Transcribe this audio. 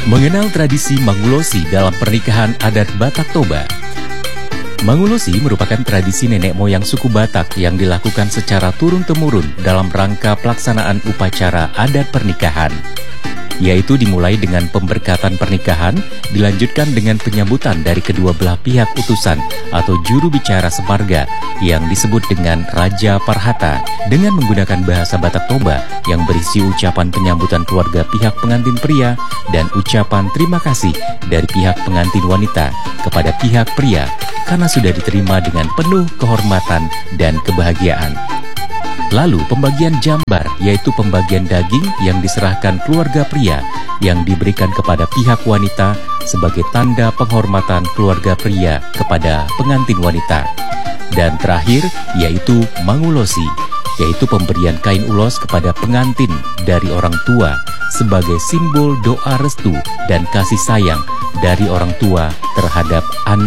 Mengenal tradisi Mangulosi dalam pernikahan adat Batak Toba. Mangulosi merupakan tradisi nenek moyang suku Batak yang dilakukan secara turun-temurun dalam rangka pelaksanaan upacara adat pernikahan, yaitu dimulai dengan pemberkatan pernikahan, dilanjutkan dengan penyambutan dari kedua belah pihak utusan atau juru bicara semarga yang disebut dengan Raja Parhata, dengan menggunakan bahasa Batak Toba yang berisi ucapan penyambutan keluarga pihak pengantin pria dan ucapan terima kasih dari pihak pengantin wanita kepada pihak pria karena sudah diterima dengan penuh kehormatan dan kebahagiaan. Lalu pembagian jambar, yaitu pembagian daging yang diserahkan keluarga pria yang diberikan kepada pihak wanita sebagai tanda penghormatan keluarga pria kepada pengantin wanita. Dan terakhir yaitu Mangulosi, yaitu pemberian kain ulos kepada pengantin dari orang tua sebagai simbol doa restu dan kasih sayang dari orang tua terhadap anak